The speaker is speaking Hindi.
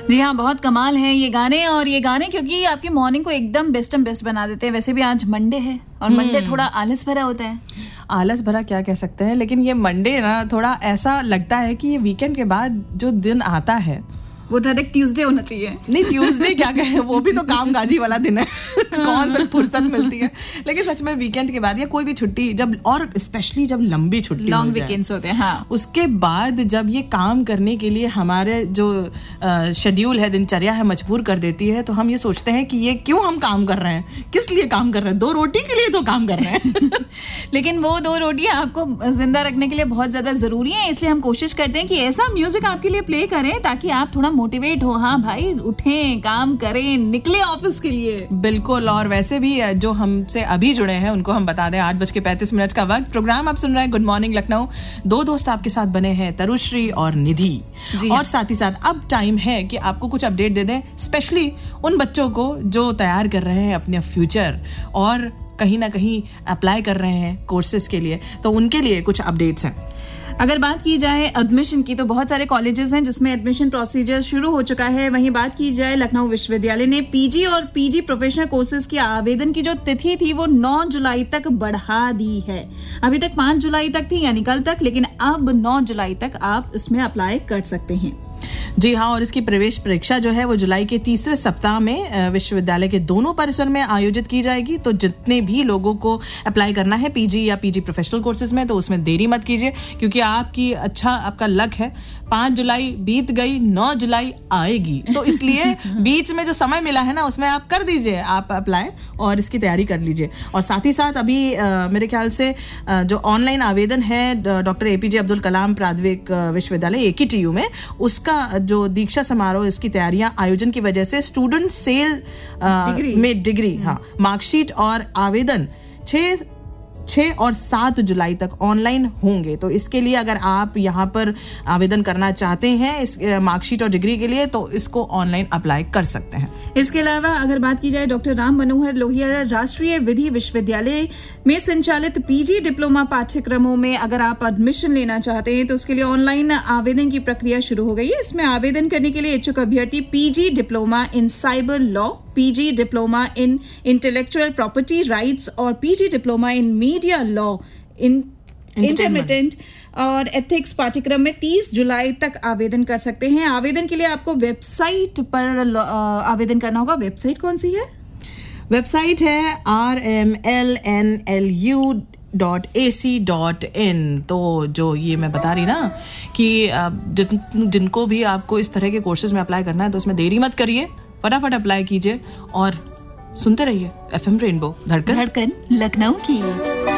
जी हाँ, बहुत कमाल है ये गाने, और ये गाने क्योंकि आपकी मॉर्निंग को एकदम बेस्ट बना देते हैं। वैसे भी आज मंडे है और मंडे थोड़ा आलस भरा होता है। आलस भरा क्या कह सकते हैं, लेकिन ये मंडे ना थोड़ा ऐसा लगता है कि ये वीकेंड के बाद जो दिन आता है वो डायरेक्ट ट्यूसडे होना चाहिए। नहीं, ट्यूसडे क्या कहें, वो भी तो कामकाजी वाला दिन है। कौन सा फुर्सत मिलती है। लेकिन सच में वीकेंड के बाद या कोई भी छुट्टी जब, और स्पेशली जब लंबी छुट्टी, लॉन्ग वीकेंड्स होते हैं, हाँ, उसके बाद जब ये काम करने के लिए हमारे जो शेड्यूल है, दिनचर्या है, मजबूर कर देती है, तो हम ये सोचते हैं कि ये क्यों हम काम कर रहे हैं, किस लिए काम कर रहे हैं, 2 रोटी के लिए तो काम कर रहे हैं। लेकिन वो 2 रोटियां आपको जिंदा रखने के लिए बहुत ज्यादा जरूरी है, इसलिए हम कोशिश करते हैं कि ऐसा म्यूजिक आपके लिए प्ले करें ताकि आप थोड़ा मोटिवेट हो। हाँ भाई, उठें, काम करें, निकले ऑफिस के लिए। बिल्कुल। और वैसे भी जो हमसे अभी जुड़े हैं उनको हम बता दें, 8:35 का वक्त। प्रोग्राम आप सुन रहे हैं गुड मॉर्निंग लखनऊ। 2 दोस्त आपके साथ बने हैं, तरुश्री और निधि। और साथ ही साथ अब टाइम है कि आपको कुछ अपडेट दे दें, स्पेशली उन बच्चों को जो तैयार कर रहे हैं अपने फ्यूचर और कहीं ना कहीं अप्लाई कर रहे हैं कोर्सेज के लिए, तो उनके लिए कुछ अपडेट्स हैं। अगर बात की जाए एडमिशन की, तो बहुत सारे कॉलेजेस हैं जिसमें एडमिशन प्रोसीजर शुरू हो चुका है। वहीं बात की जाए लखनऊ विश्वविद्यालय ने पीजी और पीजी प्रोफेशनल कोर्सेज की आवेदन की जो तिथि थी वो 9 जुलाई तक बढ़ा दी है। अभी तक 5 जुलाई तक थी, यानी कल तक, लेकिन अब 9 जुलाई तक आप इसमें अप्लाई कर सकते हैं। जी हाँ, और इसकी प्रवेश परीक्षा जो है वो जुलाई के तीसरे सप्ताह में विश्वविद्यालय के दोनों परिसर में आयोजित की जाएगी। तो जितने भी लोगों को अप्लाई करना है पीजी या पीजी प्रोफेशनल कोर्सेज में, तो उसमें देरी मत कीजिए, क्योंकि आपका लक है। 5 जुलाई बीत गई, 9 जुलाई आएगी, तो इसलिए बीच में जो समय मिला है ना, उसमें आप कर दीजिए, आप अप्लाई और इसकी तैयारी कर लीजिए। और साथ ही साथ अभी मेरे ख्याल से जो ऑनलाइन आवेदन है डॉक्टर एपीजे अब्दुल कलाम प्राद्विक विश्वविद्यालय AKTU में, उसका जो दीक्षा समारोह, इसकी तैयारियां आयोजन की वजह से स्टूडेंट सेल में डिग्री, हाँ, मार्कशीट और आवेदन 6 और 7 जुलाई तक ऑनलाइन होंगे। तो इसके लिए अगर आप यहाँ पर आवेदन करना चाहते हैं इस मार्कशीट और डिग्री के लिए, तो इसको ऑनलाइन अप्लाई कर सकते हैं। इसके अलावा अगर बात की जाए डॉक्टर राम मनोहर लोहिया राष्ट्रीय विधि विश्वविद्यालय में संचालित पीजी डिप्लोमा पाठ्यक्रमों में अगर आप एडमिशन लेना चाहते हैं, तो उसके लिए ऑनलाइन आवेदन की प्रक्रिया शुरू हो गई है। इसमें आवेदन करने के लिए इच्छुक अभ्यर्थी PG diploma in cyber law, PG diploma in intellectual property rights और PG diploma in media law in intermediate और एथिक्स पाठ्यक्रम में 30 जुलाई तक आवेदन कर सकते हैं। आवेदन के लिए आपको वेबसाइट पर आवेदन करना होगा। वेबसाइट कौन सी है? वेबसाइट है rmlnlu.ac.in। तो जो ये मैं बता रही ना कि जिनको भी आपको इस तरह के कोर्सेज में अप्लाई करना है, तो उसमें देरी मत करिए, फटाफट अप्लाई कीजिए और सुनते रहिए FM रेनबो, धड़कन लखनऊ की।